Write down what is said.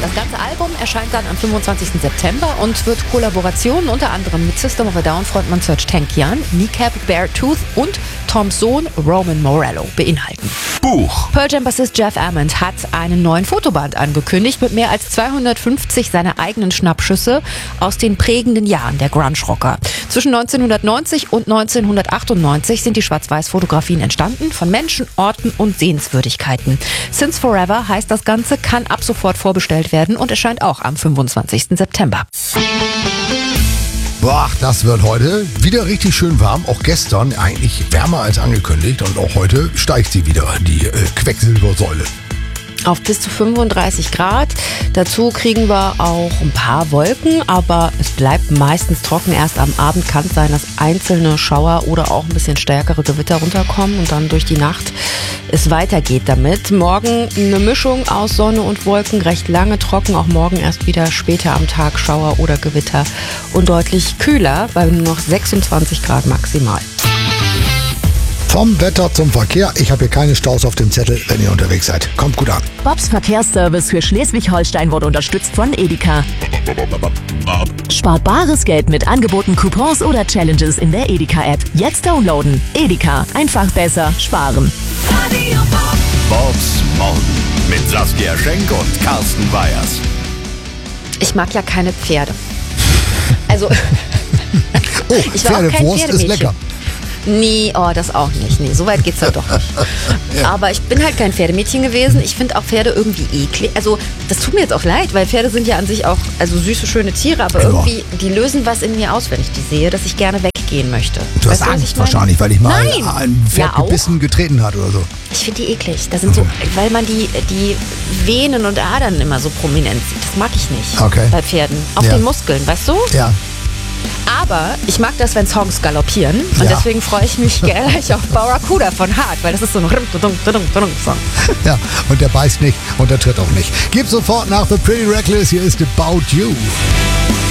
Das ganze Album erscheint dann am 25. September und wird Kollaborationen unter anderem mit System of a Down Frontmann Serj Tankian, Kneecap, Beartooth und Toms Sohn Roman Morello beinhalten. Buch. Pearl Jam Bassist Jeff Ament hat einen neuen Fotoband angekündigt mit mehr als 250 seiner eigenen Schnappschüsse aus den prägenden Jahren der Grunge-Rocker. Zwischen 1990 und 1998 sind die Schwarz-Weiß-Fotografien entstanden von Menschen, Orten und Sehenswürdigkeiten. Since Forever heißt das Ganze, kann ab sofort vorbestellt werden und erscheint auch am 25. September. Boah, das wird heute wieder richtig schön warm. Auch gestern eigentlich wärmer als angekündigt. Und auch heute steigt sie wieder, die Quecksilbersäule. Auf bis zu 35 Grad. Dazu kriegen wir auch ein paar Wolken, aber es bleibt meistens trocken. Erst am Abend kann es sein, dass einzelne Schauer oder auch ein bisschen stärkere Gewitter runterkommen und dann durch die Nacht es weitergeht damit. Morgen eine Mischung aus Sonne und Wolken, recht lange trocken. Auch morgen erst wieder später am Tag Schauer oder Gewitter und deutlich kühler, bei nur noch 26 Grad maximal. Vom Wetter zum Verkehr. Ich habe hier keine Staus auf dem Zettel, wenn ihr unterwegs seid. Kommt gut an. Bobs Verkehrsservice für Schleswig-Holstein wurde unterstützt von Edeka. Spart bares Geld mit Angeboten, Coupons oder Challenges in der Edeka-App. Jetzt downloaden. Edeka. Einfach besser sparen. Bobs Morgen mit Saskia Schenk und Carsten Weyers. Ich mag ja keine Pferde. Also, Oh, ich war auch kein Pferdewurst ist Pferdemädchen. lecker. Nee, oh, das auch nicht. Nee, so weit geht's ja doch nicht. Ja. Aber ich bin halt kein Pferdemädchen gewesen. Ich finde auch Pferde irgendwie eklig. Also, das tut mir jetzt auch leid, weil Pferde sind ja an sich auch süße, schöne Tiere, aber irgendwie, die lösen was in mir aus, wenn ich die sehe, dass ich gerne weggehen möchte. Du hast Weißt was Angst ich meine? wahrscheinlich, weil ich mal Nein. ein Pferd Ja, auch. gebissen, getreten hat oder so. Ich finde die eklig. Da sind so, weil man die Venen und Adern immer so prominent sieht. Das mag ich nicht Okay. bei Pferden. Auf Ja. den Muskeln, weißt du? Ja. Aber ich mag das, wenn Songs galoppieren. Und Ja. deswegen freue ich mich gleich auf Barracuda von Hart, weil das ist so ein Song. Ja, und der beißt nicht und der tritt auch nicht. Gib sofort nach The Pretty Reckless. Hier ist About You.